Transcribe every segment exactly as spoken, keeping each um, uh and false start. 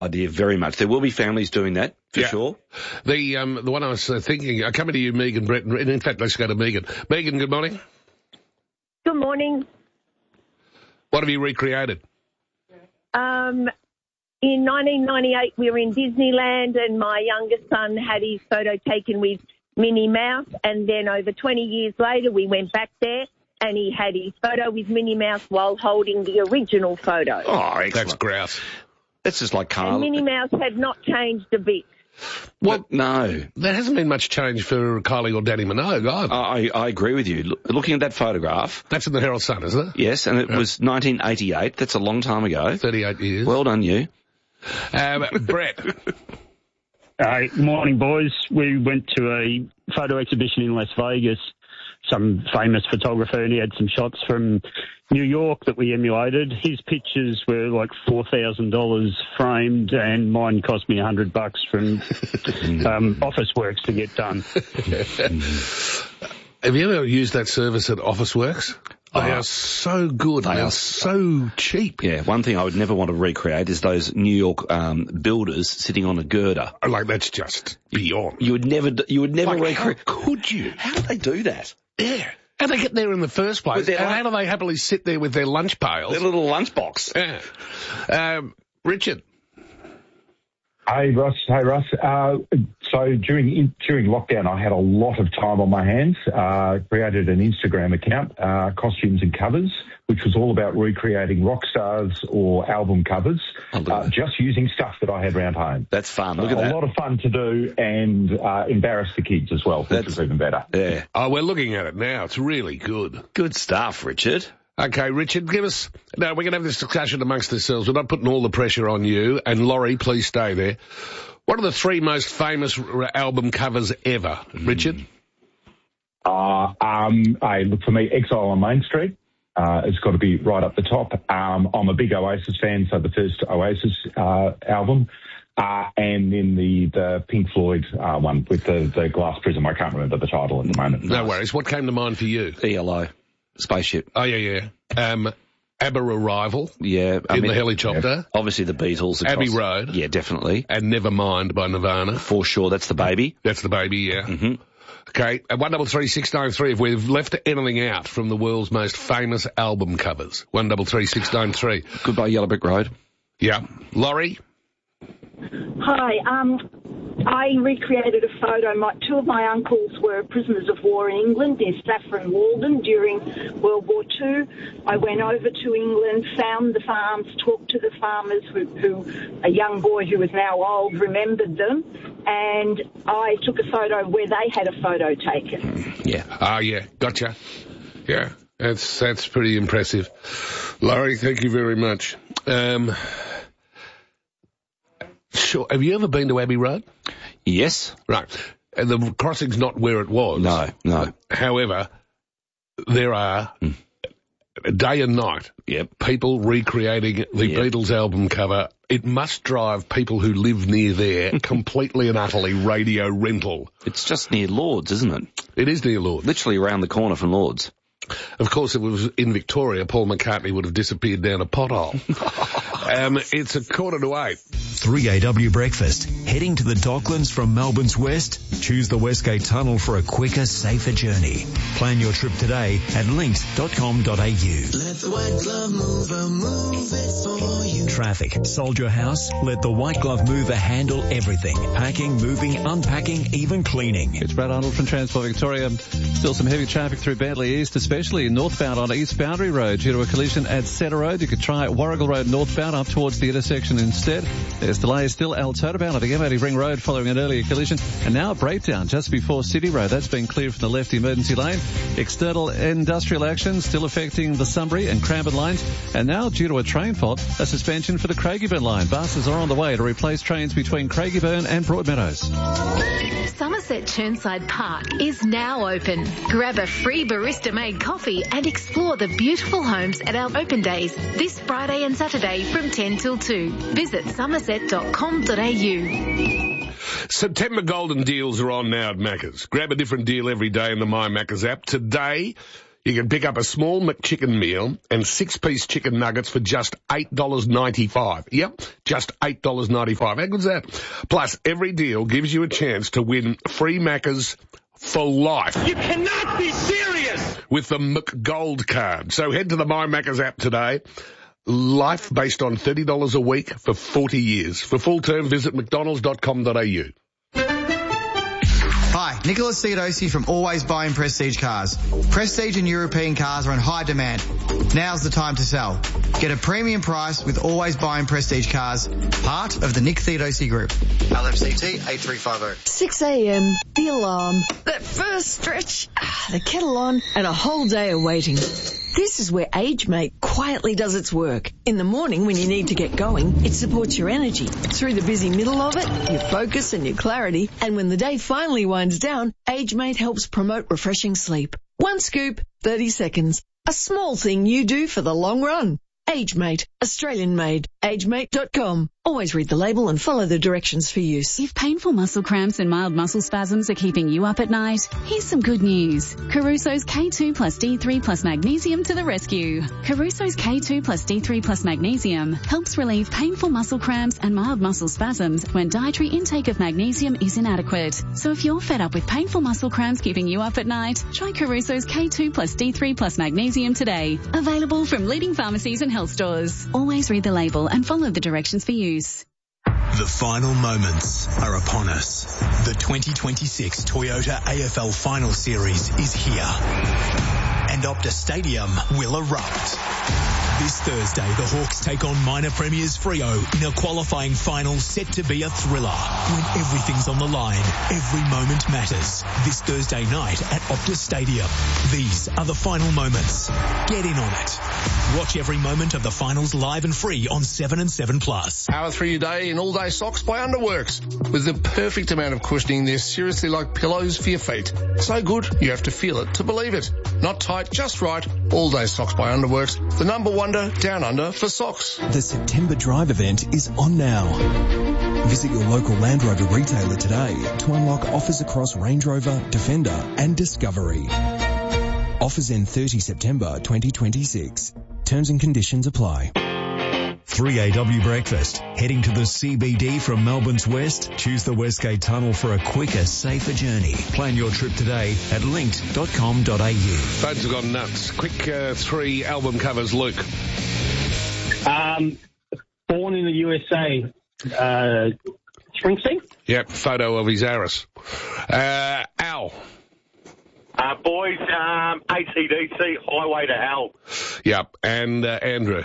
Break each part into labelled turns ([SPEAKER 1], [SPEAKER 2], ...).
[SPEAKER 1] idea very much. There will be families doing that, for
[SPEAKER 2] yeah.
[SPEAKER 1] sure.
[SPEAKER 2] The um, the one I was uh, thinking, uh, coming to you, Megan, Brett, and in fact, let's go to Megan. Megan, good morning.
[SPEAKER 3] Good morning.
[SPEAKER 2] What have you recreated?
[SPEAKER 3] Um, in nineteen ninety-eight, we were in Disneyland, and my youngest son had his photo taken with Minnie Mouse, and then over twenty years later, we went back there, and he had his photo with Minnie Mouse while holding the original photo.
[SPEAKER 1] Oh, excellent.
[SPEAKER 2] That's grouse.
[SPEAKER 1] That's just like Carl.
[SPEAKER 3] And Minnie Mouse had not changed a bit.
[SPEAKER 2] Well,
[SPEAKER 1] But no.
[SPEAKER 2] there hasn't been much change for Kylie or Danny Minogue either.
[SPEAKER 1] I, I agree with you. Look, looking at that photograph,
[SPEAKER 2] That's in the Herald Sun, isn't it?
[SPEAKER 1] yes, and it
[SPEAKER 2] Yeah.
[SPEAKER 1] was nineteen eighty-eight. That's a long time ago.
[SPEAKER 2] thirty-eight years.
[SPEAKER 1] Well done, you.
[SPEAKER 2] Um, Brett.
[SPEAKER 4] Uh, morning, boys. We went to a photo exhibition in Las Vegas. Some famous photographer, and he had some shots from New York that we emulated. His pictures were like four thousand dollars framed, and mine cost me a hundred bucks from um, Officeworks to get done.
[SPEAKER 2] Have you ever used that service at Officeworks? They
[SPEAKER 1] Oh.
[SPEAKER 2] are so good.
[SPEAKER 1] They
[SPEAKER 2] They
[SPEAKER 1] are.
[SPEAKER 2] are so cheap.
[SPEAKER 1] Yeah, one thing I would never want to recreate is those New York um, builders sitting on a girder.
[SPEAKER 2] Like, that's just beyond.
[SPEAKER 1] You would never, d- you would never
[SPEAKER 2] Like, how
[SPEAKER 1] recreate.
[SPEAKER 2] could you?
[SPEAKER 1] How did they do that?
[SPEAKER 2] Yeah. How do they get there in the first place?
[SPEAKER 1] With their
[SPEAKER 2] And
[SPEAKER 1] lun-
[SPEAKER 2] how do they happily sit there with their lunch pails?
[SPEAKER 1] Their little lunchbox.
[SPEAKER 2] Yeah. Um, Richard.
[SPEAKER 5] Hey, Russ. Hey, Russ. Uh, so during in, during lockdown, I had a lot of time on my hands. Uh, created an Instagram account, uh, Costumes and Covers, which was all about recreating rock stars or album covers,
[SPEAKER 1] Oh, look at
[SPEAKER 5] uh,
[SPEAKER 1] that.
[SPEAKER 5] just using stuff that I had around home.
[SPEAKER 1] That's fun. Look at
[SPEAKER 5] a
[SPEAKER 1] that.
[SPEAKER 5] lot of fun to do and uh, embarrass the kids as well, which
[SPEAKER 1] That's-
[SPEAKER 5] was even better.
[SPEAKER 1] Yeah.
[SPEAKER 2] Oh, we're looking at it now. It's really good.
[SPEAKER 1] Good stuff, Richard.
[SPEAKER 2] Okay, Richard, give us... No, we're going to have this discussion amongst ourselves. We're not putting all the pressure on you. And Laurie, please stay there. What are the three most famous r- album covers ever, Richard?
[SPEAKER 5] Uh, um, hey, look, for me, Exile on Main Street. Uh, it's got to be right up the top. Um, I'm a big Oasis fan, so the first Oasis uh, album. Uh, and then the, the Pink Floyd uh, one with the, the glass prism. I can't remember the title at the moment.
[SPEAKER 2] No worries. What came to mind for you?
[SPEAKER 1] E L O. Spaceship.
[SPEAKER 2] Oh, yeah, yeah. Um, ABBA Arrival
[SPEAKER 1] Yeah. I
[SPEAKER 2] in
[SPEAKER 1] mean,
[SPEAKER 2] the helicopter.
[SPEAKER 1] obviously the Beatles.
[SPEAKER 2] Abbey
[SPEAKER 1] across-
[SPEAKER 2] Road.
[SPEAKER 1] Yeah, definitely.
[SPEAKER 2] And Nevermind by Nirvana.
[SPEAKER 1] For sure. That's the baby.
[SPEAKER 2] That's the baby, yeah.
[SPEAKER 1] Mm-hmm.
[SPEAKER 2] Okay, uh, one double three six nine three. If we've left anything out from the world's most famous album covers, one double three six nine three.
[SPEAKER 1] Goodbye, Yellow Brick Road.
[SPEAKER 2] Yeah, Laurie.
[SPEAKER 6] Hi, um, I recreated a photo. My, two of my uncles were prisoners of war in England near Saffron Walden during World War Two. I went over to England, found the farms, talked to the farmers who, who a young boy who was now old remembered them, and I took a photo where they had a photo taken.
[SPEAKER 1] Yeah.
[SPEAKER 2] Ah, yeah, gotcha. Yeah, that's that's pretty impressive. Laurie, thank you very much. Um, sure. Have you ever been to Abbey Road?
[SPEAKER 1] Yes.
[SPEAKER 2] Right. And the crossing's not where it was.
[SPEAKER 1] No, no.
[SPEAKER 2] However, there are
[SPEAKER 1] Mm.
[SPEAKER 2] day and night
[SPEAKER 1] Yep.
[SPEAKER 2] people recreating the
[SPEAKER 1] Yep.
[SPEAKER 2] Beatles album cover. It must drive people who live near there completely and utterly radio rental.
[SPEAKER 1] It's just near Lords, isn't it?
[SPEAKER 2] It is near Lord.
[SPEAKER 1] Literally around the corner from Lords.
[SPEAKER 2] Of course, if it was in Victoria, Paul McCartney would have disappeared down a pothole. um, it's a quarter to eight.
[SPEAKER 7] three A W Breakfast. Heading to the Docklands from Melbourne's west? Choose the Westgate Tunnel for a quicker, safer journey. Plan your trip today at links dot com dot a u.
[SPEAKER 8] Let the white glove mover move it for you.
[SPEAKER 7] Traffic. Sold your house? Let the White Glove Mover handle everything. Packing, moving, unpacking, even cleaning.
[SPEAKER 9] It's Brad Arnold from Transport Victoria. Still some heavy traffic through Badley East, especially northbound on East Boundary Road due to a collision at Setter Road. You could try Warrigal Road northbound up towards the intersection instead. There's delays still Altona bound at the M eighty Ring Road following an earlier collision. And now a breakdown just before City Road. That's been cleared from the left emergency lane. External industrial action still affecting the Sunbury and Cranbourne lines. And now, due to a train fault, a suspension for the Craigieburn line. Buses are on the way to replace trains between Craigieburn and Broadmeadows.
[SPEAKER 10] Somerset Churnside Park is now open. Grab a free barista-made coffee and explore the beautiful homes at our open days this Friday and Saturday from ten till two. Visit somerset dot com dot a u.
[SPEAKER 2] September golden deals are on now at Macca's. Grab a different deal every day in the My Macca's app. Today, You can pick up a small McChicken meal and six-piece chicken nuggets for just eight dollars ninety-five. Yep, just eight dollars ninety-five. How good's that? Plus, every deal gives you a chance to win free Maccas for life.
[SPEAKER 11] You cannot be serious!
[SPEAKER 2] With the McGold card. So head to the My Maccas app today. Life based on thirty dollars a week for forty years. For full term, visit mcdonalds dot com dot a u.
[SPEAKER 12] Hi, Nicholas Theodosi from Always Buying Prestige Cars. Prestige and European cars are in high demand. Now's the time to sell. Get a premium price with Always Buying Prestige Cars, part of the Nick Theodosi Group. L M C T eight three five zero.
[SPEAKER 13] six a.m, the alarm, that first stretch, the kettle on, and a whole day of waiting. This is where AgeMate quietly does its work. In the morning when you need to get going, it supports your energy. Through the busy middle of it, your focus and your clarity. And when the day finally winds down, AgeMate helps promote refreshing sleep. One scoop, thirty seconds. A small thing you do for the long run. AgeMate, Australian made. agemate dot com. Always read the label and follow the directions for use.
[SPEAKER 14] If painful muscle cramps and mild muscle spasms are keeping you up at night, here's some good news. Caruso's K two plus D three plus magnesium to the rescue. Caruso's K two plus D three plus magnesium helps relieve painful muscle cramps and mild muscle spasms when dietary intake of magnesium is inadequate. So if you're fed up with painful muscle cramps keeping you up at night, try Caruso's K two plus D three plus magnesium today. Available from leading pharmacies and health stores. Always read the label and follow the directions for use.
[SPEAKER 15] The final moments are upon us. The twenty twenty-six Toyota A F L Final Series is here. And Optus Stadium will erupt. This Thursday, the Hawks take on minor premiers Freo in a qualifying final set to be a thriller. When everything's on the line, every moment matters. This Thursday night at Optus Stadium. These are the final moments. Get in on it. Watch every moment of the finals live and free on seven and seven plus.
[SPEAKER 16] Power through your day in all-day socks by Underworks. With the perfect amount of cushioning, they're seriously like pillows for your feet. So good, you have to feel it to believe it. Not tight, just right. All-day socks by Underworks. The number wonder down under for socks.
[SPEAKER 17] The September Drive event is on now. Visit your local Land Rover retailer today to unlock offers across Range Rover, Defender and Discovery. Offers end thirtieth September twenty twenty-six. Terms and conditions apply.
[SPEAKER 7] three A W Breakfast. Heading to the C B D from Melbourne's west? Choose the Westgate Tunnel for a quicker, safer journey. Plan your trip today at linked dot com dot a u.
[SPEAKER 2] Phones have gone nuts. Quick uh, three album covers, Luke.
[SPEAKER 18] Um, born in the U S A, uh, Springsteen?
[SPEAKER 2] Yep, photo of his Aris. Uh, Al.
[SPEAKER 11] Uh, boys, um, A C D C, Highway to Hell.
[SPEAKER 2] Yep, and uh, Andrew.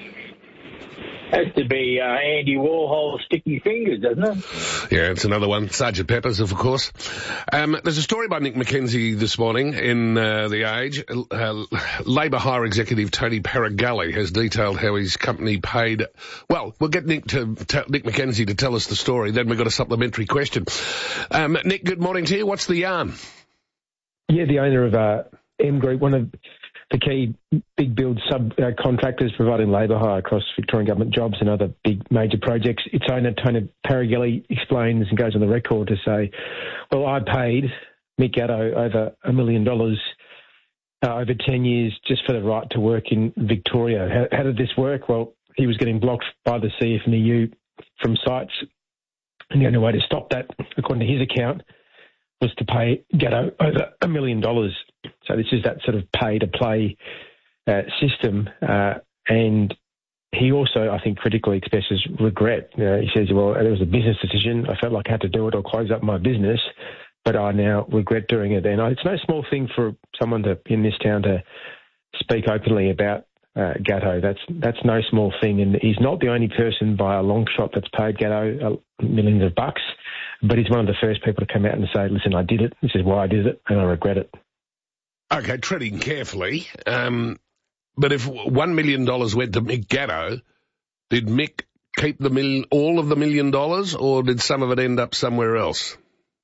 [SPEAKER 19] Has to be uh, Andy Warhol's Sticky Fingers, doesn't it?
[SPEAKER 2] Yeah, it's another one. Sergeant Pepper's, of course. Um, there's a story by Nick McKenzie this morning in uh, The Age. Uh, Labor hire executive Tony Paragalli has detailed how his company paid... Well, we'll get Nick to t- Nick McKenzie to tell us the story. Then we've got a supplementary question. Um, Nick, good morning to you. What's the yarn?
[SPEAKER 20] Yeah, the owner of uh, M Group, one of the key big build subcontractors uh, providing labour hire across Victorian government jobs and other big major projects. Its owner, Tony Paragalli, explains and goes on the record to say, well, I paid Mick Gatto over a million dollars uh, over ten years just for the right to work in Victoria. How, how did this work? Well, he was getting blocked by the C F M E U from sites, and the only way to stop that, according to his account, was to pay Gatto over a million dollars. So this is that sort of pay-to-play uh, system. Uh, and he also, I think, critically expresses regret. You know, he says, well, it was a business decision. I felt like I had to do it or close up my business, but I now regret doing it. And it's no small thing for someone to in this town to speak openly about uh, Gatto. That's that's no small thing. And he's not the only person by a long shot that's paid Gatto uh, millions of bucks, but he's one of the first people to come out and say, listen, I did it. This is why I did it, and I regret it.
[SPEAKER 2] Okay, treading carefully. Um, but if one million dollars went to Mick Gatto, did Mick keep the million, all of the million dollars, or did some of it end up somewhere else?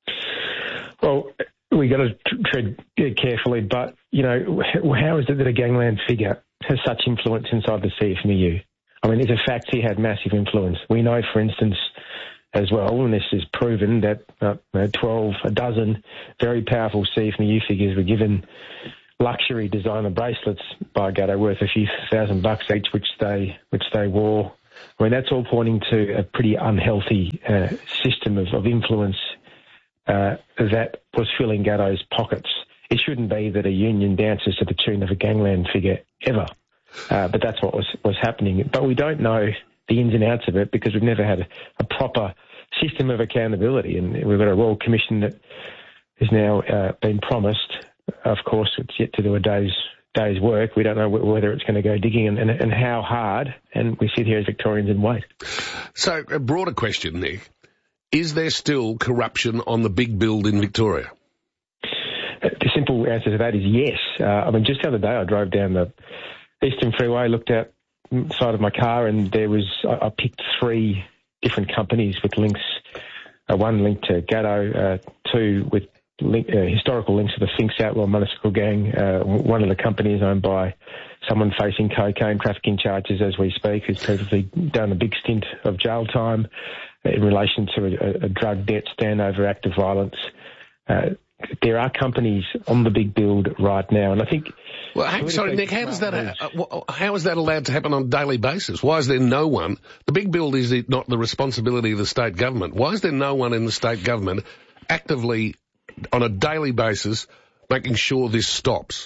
[SPEAKER 20] Well, we got to tread carefully, but, you know, how is it that a gangland figure has such influence inside the C F M E U? I mean, it's a fact he had massive influence. We know, for instance, as well, and this is proven, that uh, twelve, a dozen very powerful C F M E U figures were given luxury designer bracelets by Gatto worth a few thousand bucks each, which they which they wore. I mean, that's all pointing to a pretty unhealthy uh, system of, of influence uh, that was filling Gatto's pockets. It shouldn't be that a union dances to the tune of a gangland figure ever, uh, but that's what was, was happening. But we don't know the ins and outs of it because we've never had a, a proper system of accountability, and we've got a Royal Commission that has now uh, been promised. Of course, it's yet to do a day's day's work. We don't know w- whether it's going to go digging and, and, and how hard, and we sit here as Victorians and wait.
[SPEAKER 2] So, a broader question, Nick. Is there still corruption on the big build in Victoria?
[SPEAKER 20] The simple answer to that is yes. Uh, I mean, just the other day I drove down the Eastern Freeway, looked out the side of my car, and there was, I, I picked three different companies with links, uh, one linked to Gatto, uh, two with link, uh, historical links to the Finks Outlaw Motorcycle Gang. Uh, one of the companies owned by someone facing cocaine trafficking charges as we speak, who's previously done a big stint of jail time in relation to a, a drug debt standover act of violence. Uh, there are companies on the big build right now, and I think...
[SPEAKER 2] Well, how, sorry, Nick, how does that, uh, how is that allowed to happen on a daily basis? Why is there no one... The big build is not the responsibility of the state government. Why is there no one in the state government actively, on a daily basis, making sure this stops?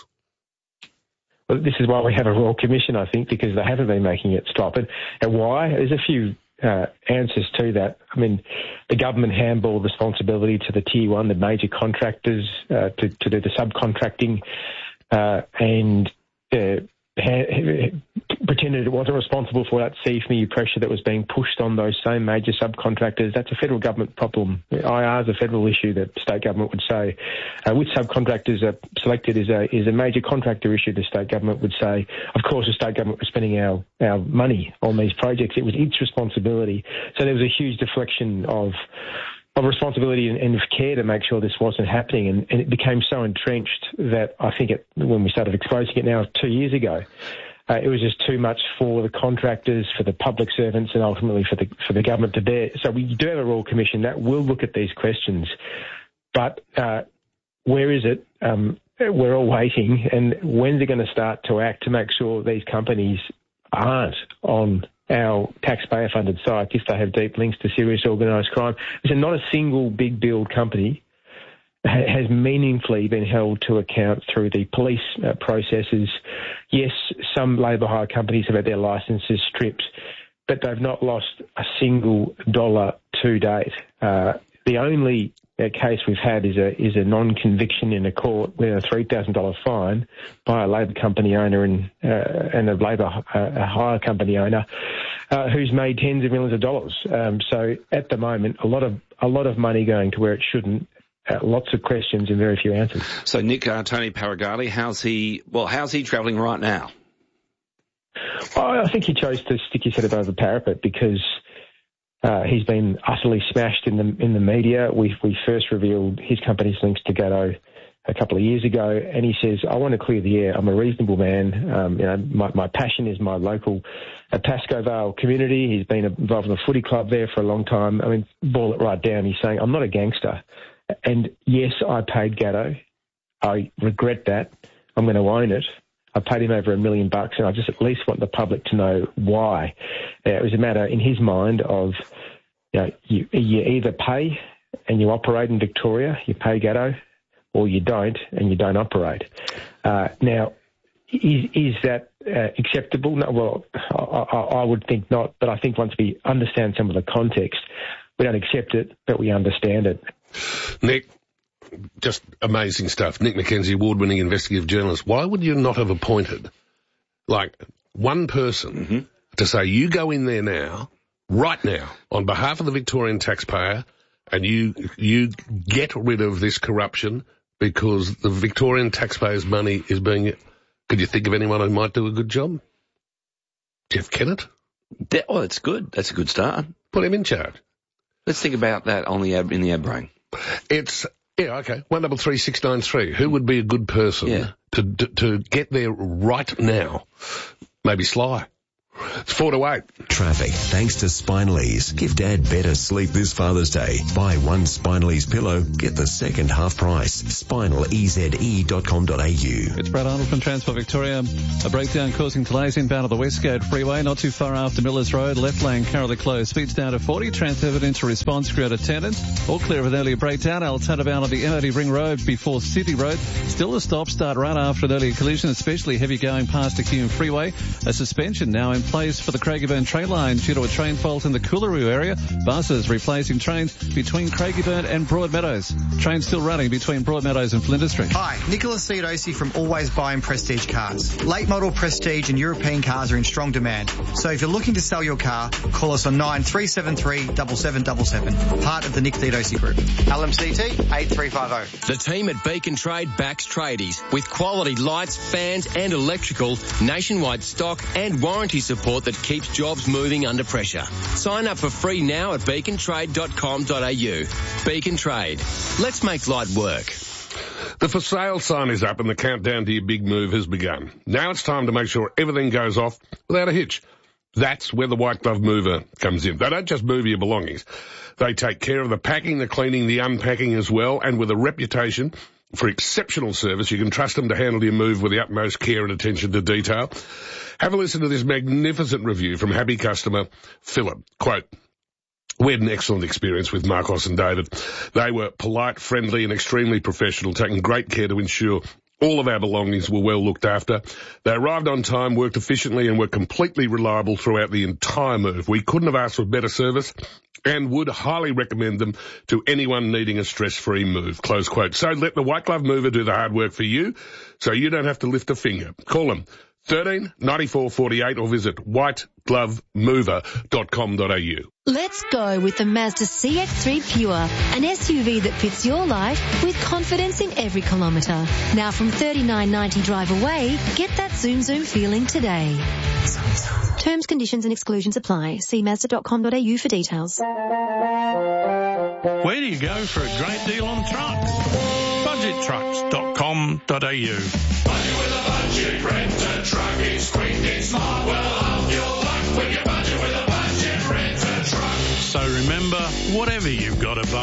[SPEAKER 20] Well, this is why we have a Royal Commission, I think, because they haven't been making it stop. And, and why? There's a few uh, answers to that. I mean, the government handballed responsibility to the tier one, the major contractors, uh, to, to do the subcontracting, uh, and uh, ha- pretended it wasn't responsible for that C F M E U pressure that was being pushed on those same major subcontractors. That's a federal government problem. I R is a federal issue that state government would say. Uh, which subcontractors are selected is a is a major contractor issue, the state government would say. Of course, the state government was spending our, our money on these projects. It was its responsibility. So there was a huge deflection of of responsibility and, and of care to make sure this wasn't happening. And, and it became so entrenched that I think it, when we started exposing it now two years ago, Uh, it was just too much for the contractors, for the public servants, and ultimately for the for the government to bear. So we do have a Royal Commission that will look at these questions. But uh, where is it? Um, we're all waiting. And when's it going to start to act to make sure these companies aren't on our taxpayer-funded sites if they have deep links to serious organised crime? So not a single big build company has meaningfully been held to account through the police uh, processes. Yes, some labour hire companies have had their licences stripped, but they've not lost a single dollar to date. Uh, the only uh, case we've had is a is a non-conviction in a court with a three thousand dollars fine by a labour company owner and uh, and a labour uh, a hire company owner uh, who's made tens of millions of dollars. Um, so at the moment, a lot of a lot of money going to where it shouldn't. Uh, lots of questions and very few answers.
[SPEAKER 1] So, Nick, uh, Tony Paragali, how's he, well, how's he travelling right now?
[SPEAKER 20] Well, I think he chose to stick his head above the parapet because uh, he's been utterly smashed in the in the media. We we first revealed his company's links to Gatto a couple of years ago, and he says, I want to clear the air. I'm a reasonable man. Um, you know, my, my passion is my local uh, Pascoe Vale community. He's been involved in the footy club there for a long time. I mean, boil it right down. He's saying, I'm not a gangster. And yes, I paid Gatto. I regret that. I'm going to own it. I paid him over a million bucks, and I just at least want the public to know why. Uh, it was a matter in his mind of, you know, you, you either pay and you operate in Victoria, you pay Gatto, or you don't and you don't operate. Uh, now, is, is that uh, acceptable? No, well, I, I, I would think not, but I think once we understand some of the context, we don't accept it, but we understand it.
[SPEAKER 2] Nick, just amazing stuff. Nick McKenzie, award-winning investigative journalist. Why would you not have appointed, like, one person mm-hmm. to say, you go in there now, right now, on behalf of the Victorian taxpayer, and you you get rid of this corruption because the Victorian taxpayer's money is being... Could you think of anyone who might do a good job? Jeff Kennett?
[SPEAKER 1] That, oh, that's good. That's a good start.
[SPEAKER 2] Put him in charge.
[SPEAKER 1] Let's think about that on the ab, in the ab brain.
[SPEAKER 2] It's, yeah, okay, one double three six nine three. Who would be a good person
[SPEAKER 1] yeah.
[SPEAKER 2] to, to to get there right now? Maybe Sly. It's four to eight.
[SPEAKER 17] Traffic. Thanks to Spinalese. Give Dad better sleep this Father's Day. Buy one Spinalese pillow, get the second half price. spinal e z e dot com dot a u.
[SPEAKER 9] It's Brad Arnold from Transport Victoria. A breakdown causing delays inbound of the Westgate Freeway, not too far after Millers Road. Left lane currently closed. Speeds down to forty. Transferred into response. Crew attendant. All clear of an earlier breakdown. Altada bound on the M O D Ring Road before City Road. Still a stop start right after an earlier collision, especially heavy going past the Hume Freeway. A suspension now in place for the Craigieburn train line due to a train fault in the Coolaroo area. Buses replacing trains between Craigieburn and Broadmeadows. Trains still running between Broadmeadows and Flinders Street.
[SPEAKER 12] Hi, Nicholas Theodosi from Always Buying Prestige Cars. Late model Prestige and European cars are in strong demand. So if you're looking to sell your car, call us on nine three seven three seven seven seven seven. Part of the Nick Theodosi Group. L M C T eight three five zero.
[SPEAKER 21] The team at Beacon Trade backs tradies with quality lights, fans and electrical, nationwide stock and warranty support that keeps jobs moving under pressure. Sign up for free now at beacon trade dot com dot a u. Beacon Trade. Let's make light work.
[SPEAKER 2] The for sale sign is up and the countdown to your big move has begun. Now it's time to make sure everything goes off without a hitch. That's where the White Glove Mover comes in. They don't just move your belongings. They take care of the packing, the cleaning, the unpacking as well, and with a reputation for exceptional service, you can trust them to handle your move with the utmost care and attention to detail. Have a listen to this magnificent review from happy customer Philip. Quote, "We had an excellent experience with Marcos and David. They were polite, friendly and extremely professional, taking great care to ensure all of our belongings were well looked after. They arrived on time, worked efficiently and were completely reliable throughout the entire move. We couldn't have asked for better service and would highly recommend them to anyone needing a stress-free move." Close quote. So let the White Glove Mover do the hard work for you so you don't have to lift a finger. Call them thirteen ninety-four forty-eight or visit white glove mover dot com dot a u.
[SPEAKER 22] Let's go with the Mazda C X three Pure, an S U V that fits your life with confidence in every kilometre. Now from thirty-nine ninety drive away, get that zoom zoom feeling today. Terms, conditions and exclusions apply. See mazda dot com dot a u for details.
[SPEAKER 23] Where do you go for a great deal on trucks? budget trucks dot com dot a u.
[SPEAKER 24] Budget with a budget, rent a truck, it's quick, it's smart, well up your luck with your budget with a budget, rent a truck.
[SPEAKER 23] So remember, whatever you've got to buy,